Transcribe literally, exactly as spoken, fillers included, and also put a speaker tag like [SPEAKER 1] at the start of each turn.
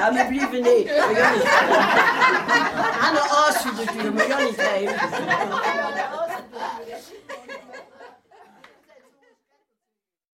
[SPEAKER 1] Ja, men blijven nee. Maar jullie. Han er også de dyr, men jullie krijgen.